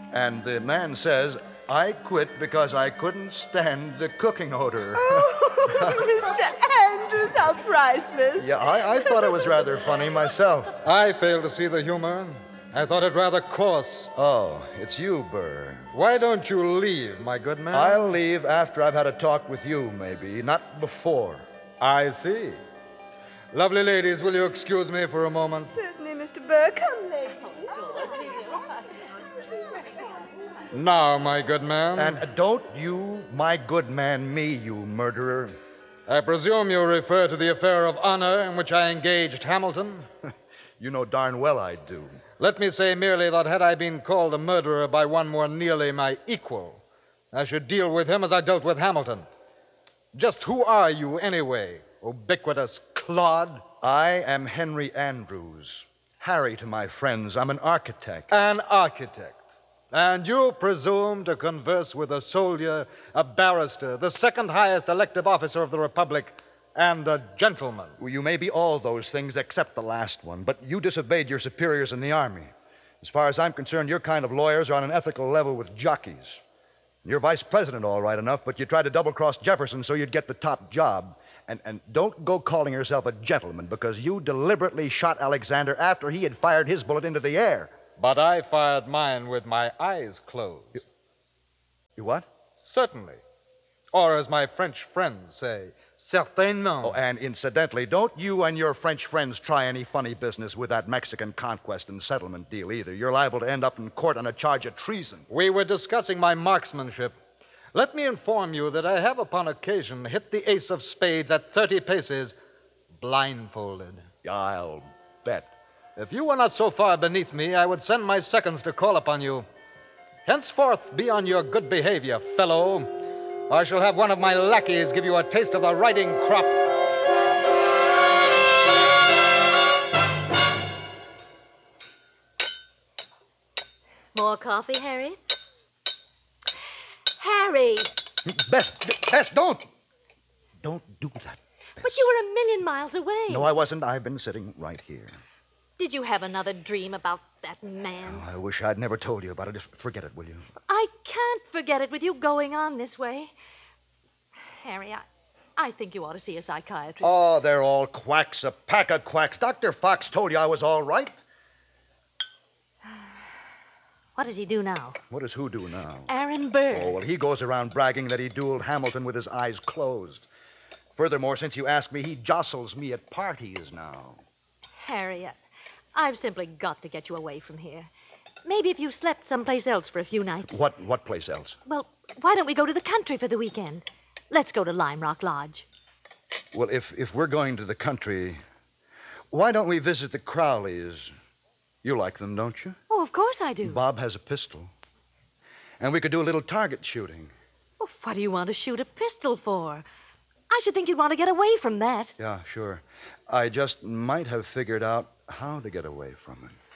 And the man says, I quit because I couldn't stand the cooking odor. Oh, Mr. Andrews, how priceless. Yeah, I thought it was rather funny myself. I fail to see the humor. I thought it rather coarse. Oh, it's you, Burr. Why don't you leave, my good man? I'll leave after I've had a talk with you, maybe, not before. I see. Lovely ladies, will you excuse me for a moment? Certainly, Mr. Burr. Come, ladies. Now, my good man. And don't you, my good man, me, you murderer. I presume you refer to the affair of honor in which I engaged Hamilton? You know darn well I do. Let me say merely that had I been called a murderer by one more nearly my equal, I should deal with him as I dealt with Hamilton. Just who are you, anyway, ubiquitous clod? I am Henry Andrews. Harry to my friends. I'm an architect. An architect. And you presume to converse with a soldier, a barrister, the second highest elective officer of the Republic, and a gentleman. Well, you may be all those things except the last one, but you disobeyed your superiors in the Army. As far as I'm concerned, your kind of lawyers are on an ethical level with jockeys. You're vice president, all right enough, but you tried to double-cross Jefferson so you'd get the top job. And don't go calling yourself a gentleman, because you deliberately shot Alexander after he had fired his bullet into the air. But I fired mine with my eyes closed. You what? Certainly. Or as my French friends say, certainement. Oh, and incidentally, don't you and your French friends try any funny business with that Mexican conquest and settlement deal either. You're liable to end up in court on a charge of treason. We were discussing my marksmanship. Let me inform you that I have upon occasion hit the ace of spades at 30 paces, blindfolded. I'll bet. If you were not so far beneath me, I would send my seconds to call upon you. Henceforth, be on your good behavior, fellow. I shall have one of my lackeys give you a taste of the riding crop. More coffee, Harry? Harry! Bess, don't! Don't do that. Bess. But you were a million miles away. No, I wasn't. I've been sitting right here. Did you have another dream about that man? Oh, I wish I'd never told you about it. Just forget it, will you? I can't forget it with you going on this way. Harry, I think you ought to see a psychiatrist. Oh, they're all quacks, a pack of quacks. Dr. Fox told you I was all right. What does he do now? What does who do now? Aaron Burr. Oh, well, he goes around bragging that he dueled Hamilton with his eyes closed. Furthermore, since you asked me, he jostles me at parties now. Harry, I've simply got to get you away from here. Maybe if you slept someplace else for a few nights. What place else? Well, why don't we go to the country for the weekend? Let's go to Lime Rock Lodge. Well, if we're going to the country, why don't we visit the Crowleys? You like them, don't you? Oh, of course I do. Bob has a pistol. And we could do a little target shooting. Well, what do you want to shoot a pistol for? I should think you'd want to get away from that. Yeah, sure. I just might have figured out how to get away from it.